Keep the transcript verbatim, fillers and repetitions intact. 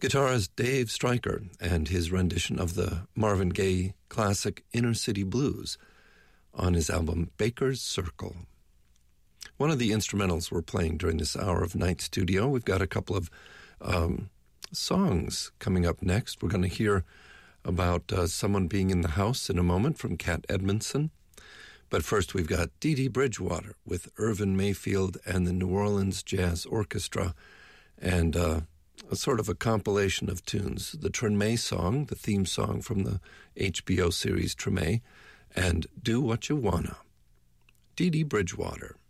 Guitarist Dave Stryker and his rendition of the Marvin Gaye classic Inner City Blues on his album Baker's Circle. One of the instrumentals we're playing during this hour of Night Studio, we've got a couple of um, songs coming up next. We're going to hear about uh, Someone Being in the House in a moment from Cat Edmondson. But first we've got Dee Dee Bridgewater with Irvin Mayfield and the New Orleans Jazz Orchestra, and uh, a sort of a compilation of tunes. The Treme song, the theme song from the H B O series Treme, and Do What You Wanna. Dee Dee Bridgewater.